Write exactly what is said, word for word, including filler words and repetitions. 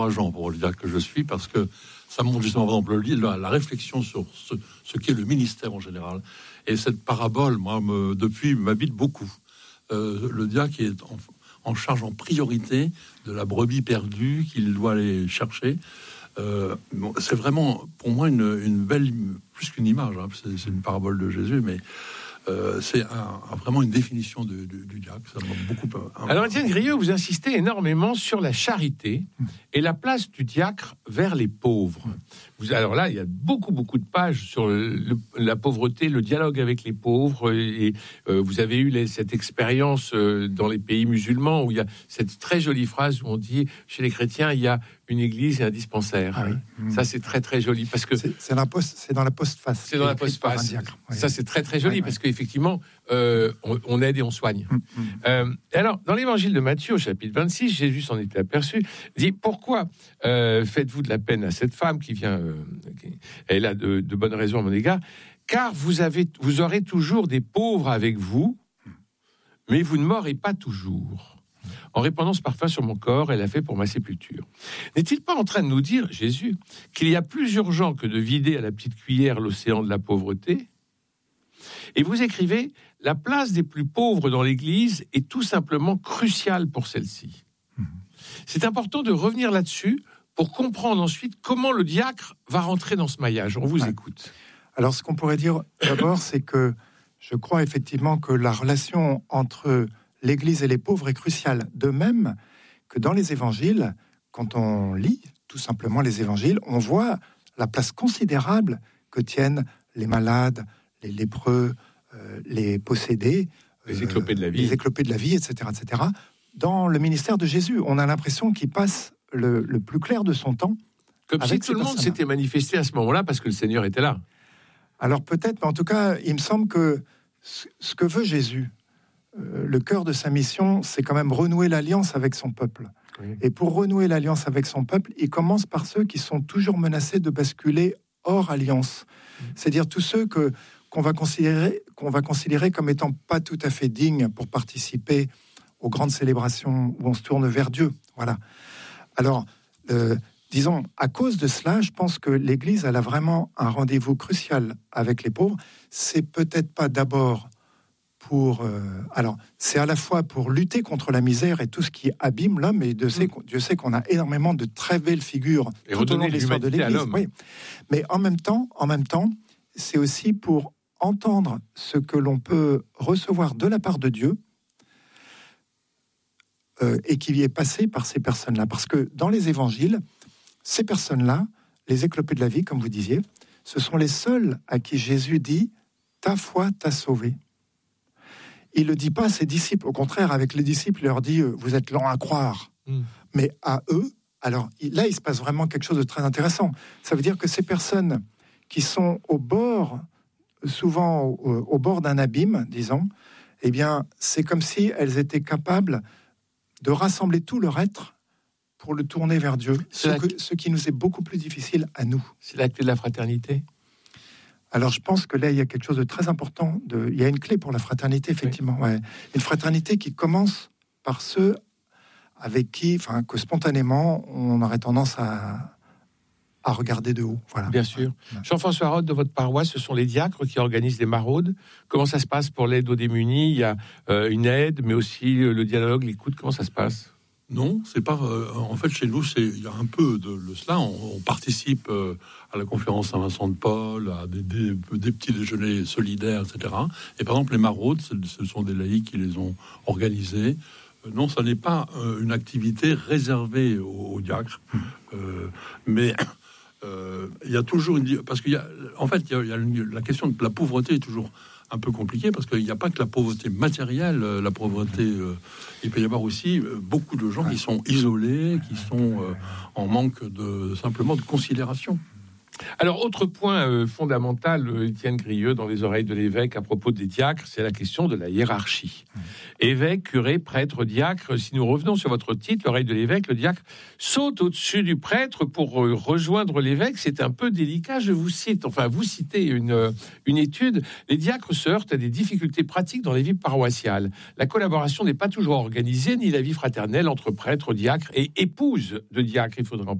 encourageant pour le diacre que je suis, parce que ça montre justement, par exemple, le, la, la réflexion sur ce, ce qu'est le ministère en général. Et cette parabole, moi, me, depuis, m'habite beaucoup. Euh, le diacre est en, en charge en priorité de la brebis perdue qu'il doit aller chercher. Euh, bon, c'est vraiment, pour moi, une, une belle, plus qu'une image, hein, c'est, c'est une parabole de Jésus, mais Euh, c'est un, un, vraiment une définition de, de, du diacre. Ça m'a beaucoup. Un, Alors, Étienne Grieux, vous insistez énormément sur la charité et la place du diacre vers les pauvres. Vous, alors là, il y a beaucoup, beaucoup de pages sur le, le, la pauvreté, le dialogue avec les pauvres. Et, et euh, vous avez eu les, cette expérience euh, dans les pays musulmans où il y a cette très jolie phrase où on dit chez les chrétiens, il y a une église et un dispensaire. Ah oui. Mmh. Ça, c'est très, très joli parce que c'est, c'est, la post, c'est dans la postface. C'est dans la postface. Oui. Ça, c'est très, très joli ouais, parce ouais. qu'effectivement, euh, on, on aide et on soigne. Mmh. Euh, alors, dans l'évangile de Matthieu, au chapitre vingt-six, Jésus s'en était aperçu. Il dit, pourquoi euh, faites-vous de la peine à cette femme qui vient, euh, qui, elle a de, de bonnes raisons à mon égard, car vous, avez, vous aurez toujours des pauvres avec vous, mais vous ne mourrez pas toujours. En répandant ce parfum sur mon corps, elle l'a fait pour ma sépulture. N'est-il pas en train de nous dire, Jésus, qu'il y a plus urgent que de vider à la petite cuillère l'océan de la pauvreté ? Et vous écrivez, la place des plus pauvres dans l'Église est tout simplement cruciale pour celle-ci. Mmh. C'est important de revenir là-dessus pour comprendre ensuite comment le diacre va rentrer dans ce maillage. On vous ouais. écoute. Alors, ce qu'on pourrait dire d'abord, c'est que je crois effectivement que la relation entre l'Église et les pauvres est cruciale. De même que dans les évangiles, quand on lit tout simplement les évangiles, on voit la place considérable que tiennent les malades, les lépreux, euh, les possédés, les éclopés de la vie, les éclopés de la vie, et cetera, et cetera. Dans le ministère de Jésus, on a l'impression qu'il passe le, le plus clair de son temps. Comme si tout le monde s'était manifesté à ce moment-là parce que le Seigneur était là. Alors peut-être, mais en tout cas, il me semble que ce que veut Jésus, euh, le cœur de sa mission, c'est quand même renouer l'alliance avec son peuple. Oui. Et pour renouer l'alliance avec son peuple, il commence par ceux qui sont toujours menacés de basculer hors alliance. Mmh. C'est-à-dire tous ceux que, qu'on va considérer, qu'on va considérer comme étant pas tout à fait dignes pour participer aux grandes célébrations où on se tourne vers Dieu. Voilà. Alors, euh, disons, à cause de cela, je pense que l'Église, elle a vraiment un rendez-vous crucial avec les pauvres. C'est peut-être pas d'abord pour... Euh, alors, c'est à la fois pour lutter contre la misère et tout ce qui abîme l'homme, et Dieu sait, mmh. Dieu sait qu'on a énormément de très belles figures et tout au long de l'histoire de l'Église. Oui. Mais en même temps, en même temps, c'est aussi pour entendre ce que l'on peut recevoir de la part de Dieu, euh, et qui est passé par ces personnes-là. Parce que dans les évangiles, ces personnes-là, les éclopés de la vie, comme vous disiez, ce sont les seuls à qui Jésus dit « ta foi t'a sauvé ». Il ne le dit pas à ses disciples. Au contraire, avec les disciples, il leur dit « vous êtes lents à croire mmh. ». Mais à eux, alors là, il se passe vraiment quelque chose de très intéressant. Ça veut dire que ces personnes qui sont au bord, souvent au, au bord d'un abîme, disons, eh bien, c'est comme si elles étaient capables de rassembler tout leur être pour le tourner vers Dieu, ce, que, ce qui nous est beaucoup plus difficile à nous. C'est la clé de la fraternité. Alors, je pense que là, il y a quelque chose de très important. De, il y a une clé pour la fraternité, effectivement. Oui. Ouais. Une fraternité qui commence par ceux avec qui, enfin, que spontanément, on aurait tendance à, à regarder de haut. Voilà. Bien sûr. Ouais. Jean-François Roth, de votre paroisse, ce sont les diacres qui organisent les maraudes. Comment ça se passe pour l'aide aux démunis ? Il y a euh, une aide, mais aussi euh, le dialogue, l'écoute. Comment ça se passe ? Non, c'est pas. Euh, en fait, chez nous, c'est il y a un peu de, de cela. On, on participe euh, à la conférence Saint-Vincent de Paul, à des, des, des petits déjeuners solidaires, et cetera. Et par exemple, les maraudes, ce sont des laïcs qui les ont organisées. Euh, non, ça n'est pas euh, une activité réservée aux, aux diacres, euh, mais euh, il y a toujours une. Parce qu'il y a, en fait, il y a, il y a une, la question de la pauvreté est toujours un peu compliqué, parce qu'il n'y a pas que la pauvreté matérielle, la pauvreté, euh, il peut y avoir aussi euh, beaucoup de gens qui sont isolés, qui sont euh, en manque de simplement de considération. Alors, autre point euh, fondamental, euh, Étienne Grieux, dans les oreilles de l'évêque à propos des diacres, c'est la question de la hiérarchie. Mmh. Évêque, curé, prêtre, diacre, si nous revenons sur votre titre, l'oreille de l'évêque, le diacre saute au-dessus du prêtre pour euh, rejoindre l'évêque. C'est un peu délicat, je vous cite, enfin, vous citez une, euh, une étude. Les diacres se heurtent à des difficultés pratiques dans les vies paroissiales. La collaboration n'est pas toujours organisée, ni la vie fraternelle entre prêtre, diacre et épouse de diacre. Il faudra